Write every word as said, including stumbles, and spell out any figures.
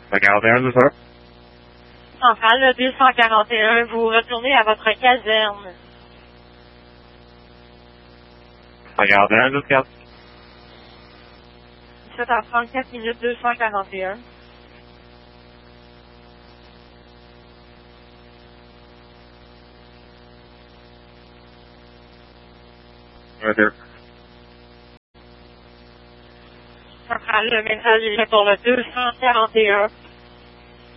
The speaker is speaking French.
Regardez un, c'est ça? Centrale, le deux cent quarante et un, vous retournez à votre caserne. Regardez un, deux, quatre. sept heures trente-quatre minutes, deux cent quarante et un. Un, deux. Centrale, le message est pour le deux cent quarante et un.